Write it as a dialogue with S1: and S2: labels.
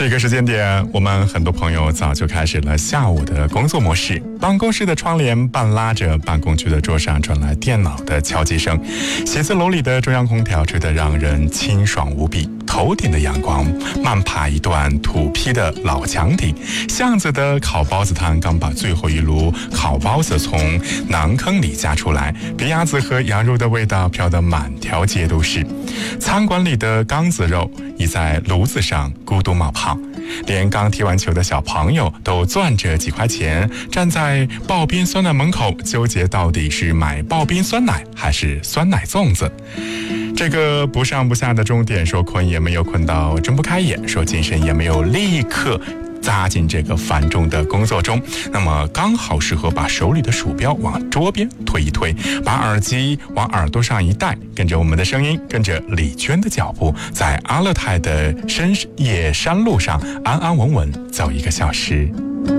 S1: 这个时间点，我们很多朋友早就开始了下午的工作模式。办公室的窗帘半拉着，办公区的桌上传来电脑的敲击声，写字楼里的中央空调吹得让人清爽无比。头顶的阳光慢爬一段土坯的老墙顶，巷子的烤包子摊刚把最后一炉烤包子从馕坑里夹出来，别鸭子和羊肉的味道飘得满条街都是。餐馆里的缸子肉已在炉子上咕嘟冒泡，连刚踢完球的小朋友都攥着几块钱，站在刨冰酸奶门口，纠结到底是买刨冰酸奶还是酸奶粽子。这个不上不下的钟点，说困也没有困到睁不开眼，说精神也没有立刻扎进这个繁重的工作中，那么刚好适合把手里的鼠标往桌边推一推，把耳机往耳朵上一戴，跟着我们的声音，跟着李娟的脚步，在阿勒泰的深夜山路上安安稳稳走1个小时。